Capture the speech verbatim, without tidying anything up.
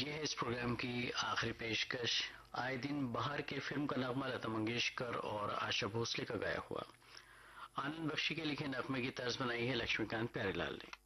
ये है इस प्रोग्राम की आखिरी पेशकश। आए दिन बाहर के फिल्म का नगमा लता मंगेशकर और आशा भोसले का गाया हुआ। आनंद बख्शी के लिखे नगमे की तर्ज बनाई है लक्ष्मीकांत प्यारेलाल ने।